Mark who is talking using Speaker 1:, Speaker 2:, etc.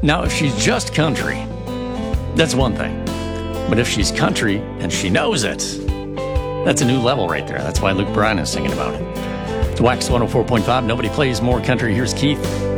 Speaker 1: Now, if she's just country, that's one thing. But if she's country and she knows it, that's a new level right there. That's why Luke Bryan is singing about it. It's Wax 104.5. Nobody plays more country. Here's Keith.